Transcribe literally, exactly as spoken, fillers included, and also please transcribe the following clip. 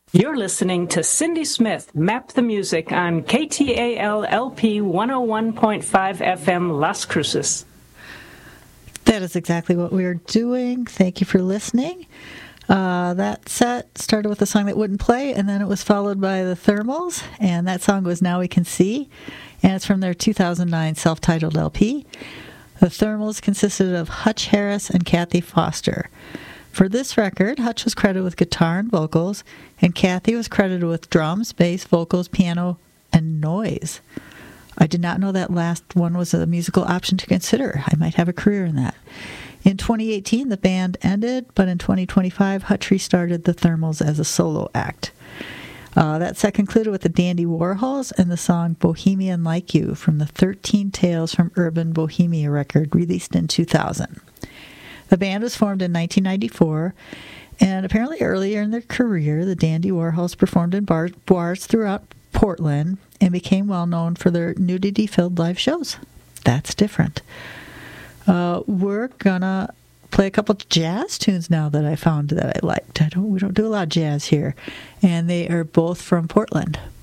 You're listening to Cindy Smith, Map the Music, on K T A L L P one oh one point five F M Las Cruces. That is exactly what we are doing. Thank you for listening. Uh, that set started with a song that wouldn't play, and then it was followed by the Thermals, and that song was Now We Can See, and it's from their two thousand nine self-titled L P. The Thermals consisted of Hutch Harris and Kathy Foster. For this record, Hutch was credited with guitar and vocals, and Kathy was credited with drums, bass, vocals, piano, and noise. I did not know that last one was a musical option to consider. I might have a career in that. In twenty eighteen, the band ended, but in twenty twenty-five, Hutch restarted the Thermals as a solo act. Uh, that set concluded with the Dandy Warhols and the song Bohemian Like You from the thirteen Tales from Urban Bohemia record released in two thousand. The band was formed in nineteen ninety-four, and apparently earlier in their career, the Dandy Warhols performed in bar- bars throughout Portland and became well known for their nudity-filled live shows. That's different. Uh, we're gonna play a couple of jazz tunes now that I found that I liked. I don't, we don't do a lot of jazz here, and they are both from Portland.